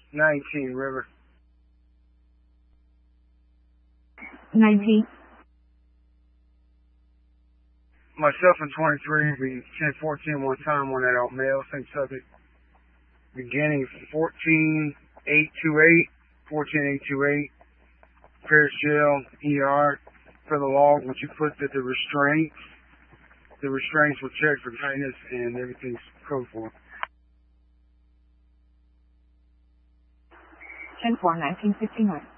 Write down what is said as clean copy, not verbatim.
19, River. 19. Myself and 23, we 1014 one time on that out mail, same subject. Beginning 14828, 14828, Paris Jail, ER. For the log, would you put that the restraints were checked for tightness and everything's code for? 10-4, 1959.